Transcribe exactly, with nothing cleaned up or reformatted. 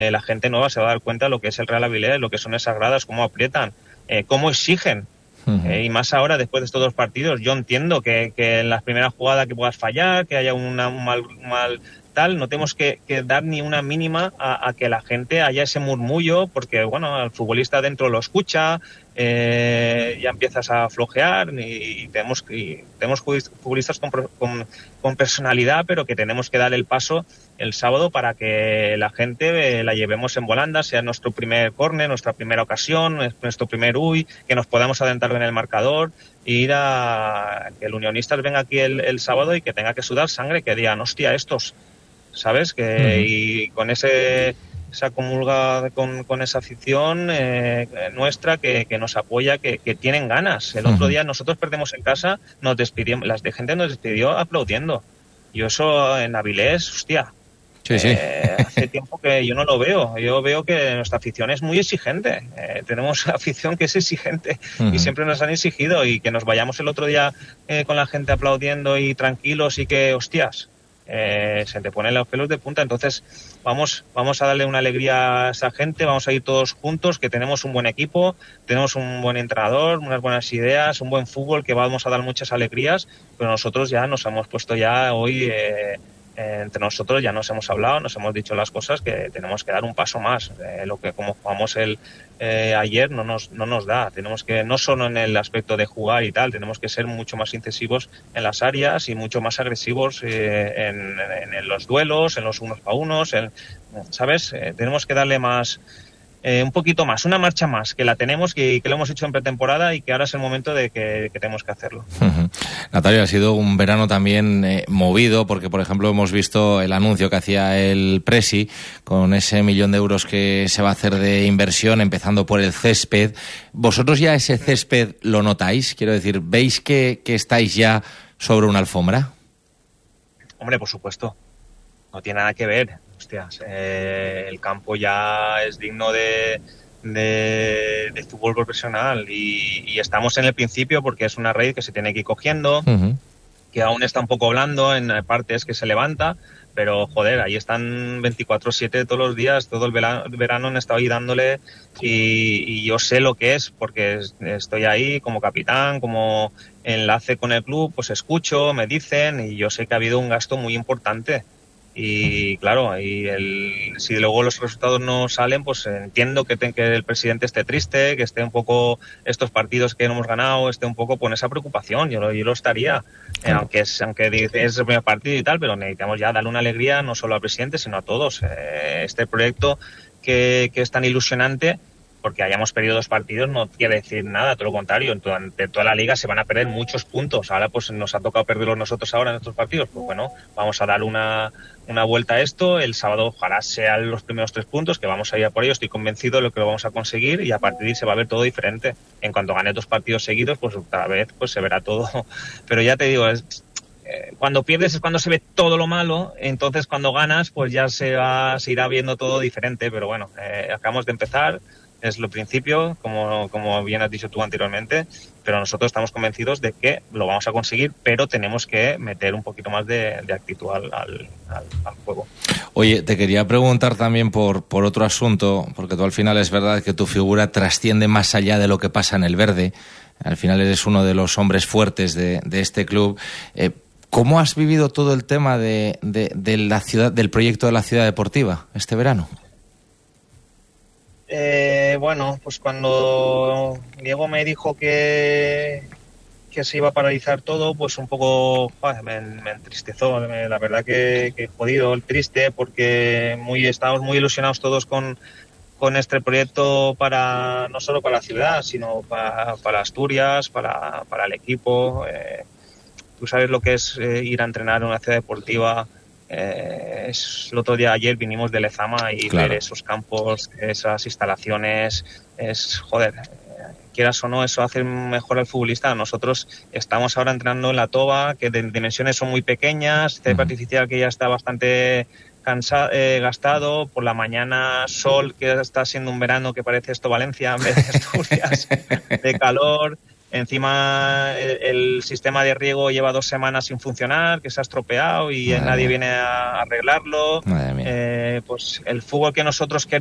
eh, la gente nueva se va a dar cuenta de lo que es el Real Avilés, lo que son esas gradas, cómo aprietan, eh, cómo exigen. Uh-huh. Eh, y más ahora, después de estos dos partidos, yo entiendo que, que en las primeras jugadas que puedas fallar, que haya una, un mal... Un mal tal, no tenemos que, que dar ni una mínima a, a que la gente haya ese murmullo, porque bueno, el futbolista dentro lo escucha, eh, ya empiezas a flojear y, y tenemos, y tenemos futbolistas con, con, con personalidad, pero que tenemos que dar el paso el sábado para que la gente eh, la llevemos en volanda, sea nuestro primer córner, nuestra primera ocasión, nuestro primer uy, que nos podamos adentrar en el marcador e ir a que el Unionistas venga aquí el, el sábado y que tenga que sudar sangre, que digan, hostia, estos, ¿sabes? Que uh-huh. Y con ese esa comulga con, con esa afición eh, nuestra que, que nos apoya, que, que tienen ganas. El uh-huh. otro día nosotros perdemos en casa, nos despidimos, la de gente nos despidió aplaudiendo. Y eso en Avilés, hostia. Sí, sí. Eh, hace tiempo que yo no lo veo. Yo veo que nuestra afición es muy exigente. Eh, tenemos afición que es exigente uh-huh. y siempre nos han exigido, y que nos vayamos el otro día eh, con la gente aplaudiendo y tranquilos y que, hostias, eh, se te ponen los pelos de punta. Entonces vamos, vamos a darle una alegría a esa gente, vamos a ir todos juntos, que tenemos un buen equipo, tenemos un buen entrenador, unas buenas ideas, un buen fútbol que vamos a dar muchas alegrías, pero nosotros ya nos hemos puesto ya hoy... Eh, entre nosotros ya nos hemos hablado, nos hemos dicho las cosas, que tenemos que dar un paso más. Eh, lo que como jugamos el eh, ayer no nos no nos da. Tenemos que, no solo en el aspecto de jugar y tal, tenemos que ser mucho más incisivos en las áreas y mucho más agresivos eh, en, en, en los duelos, en los unos para unos, en, ¿sabes? Eh, tenemos que darle más... Eh, un poquito más, una marcha más, que la tenemos, que, que lo hemos hecho en pretemporada y que ahora es el momento de que, que tenemos que hacerlo. Uh-huh. Natalia, ha sido un verano también eh, movido, porque por ejemplo hemos visto el anuncio que hacía el Presi con ese millón de euros que se va a hacer de inversión, empezando por el césped. ¿Vosotros ya ese césped lo notáis? Quiero decir, ¿veis que, que estáis ya sobre una alfombra? Hombre, por supuesto. No tiene nada que ver. Hostias, eh, el campo ya es digno de, de, de fútbol profesional y, y estamos en el principio, porque es una raíz que se tiene que ir cogiendo, uh-huh. que aún está un poco blando en partes, que se levanta, pero joder, ahí están veinticuatro siete todos los días, todo el verano, el verano han estado ahí dándole y, y yo sé lo que es, porque estoy ahí como capitán, como enlace con el club, pues escucho, me dicen, y yo sé que ha habido un gasto muy importante. Y claro, y el, si luego los resultados no salen, pues entiendo que, te, que el presidente esté triste, que esté un poco, estos partidos que no hemos ganado, esté un poco con esa preocupación. Yo lo, yo lo estaría, eh, aunque es aunque es el primer partido y tal, pero necesitamos ya darle una alegría no solo al presidente, sino a todos. Eh, este proyecto que, que es tan ilusionante, porque hayamos perdido dos partidos no quiere decir nada, todo lo contrario. Durante toda la liga se van a perder muchos puntos. Ahora pues nos ha tocado perderlos nosotros ahora en estos partidos. Pues bueno, vamos a dar una, una vuelta a esto. El sábado ojalá sean los primeros tres puntos, que vamos a ir a por ello. Estoy convencido de lo que lo vamos a conseguir y a partir de ahí se va a ver todo diferente. En cuanto gane dos partidos seguidos, pues otra vez pues se verá todo. Pero ya te digo, es... cuando pierdes es cuando se ve todo lo malo, entonces cuando ganas pues ya se va, se irá viendo todo diferente. Pero bueno, eh, acabamos de empezar. Es lo principio, como, como bien has dicho tú anteriormente, pero nosotros estamos convencidos de que lo vamos a conseguir, pero tenemos que meter un poquito más de, de actitud al, al, al, al juego. Oye, te quería preguntar también por, por otro asunto, porque tú al final es verdad que tu figura trasciende más allá de lo que pasa en el verde. Al final eres uno de los hombres fuertes de, de este club. Eh, ¿Cómo has vivido todo el tema de, de, de la ciudad, del proyecto de la ciudad deportiva este verano? Eh, bueno, pues cuando Diego me dijo que, que se iba a paralizar todo, pues un poco joder, me, me entristezó, me, la verdad que, que jodido, el triste, porque muy estamos muy ilusionados todos con, con este proyecto, para no solo para la ciudad, sino para, para Asturias, para, para el equipo. Eh, tú sabes lo que es eh, ir a entrenar en una ciudad deportiva. Eh, es, el otro día, ayer, vinimos de Lezama y claro, ver esos campos, esas instalaciones, es, joder, eh, quieras o no, eso hace mejor al futbolista. Nosotros estamos ahora entrenando en la Toba, que de dimensiones son muy pequeñas, césped uh-huh. artificial que ya está bastante cansado, eh, gastado, por la mañana sol, que está siendo un verano que parece esto Valencia en vez de Asturias, de calor. encima el, el sistema de riego lleva dos semanas sin funcionar, que se ha estropeado y Madre nadie mía. viene a arreglarlo. Madre mía. Eh, pues el fútbol que nosotros queremos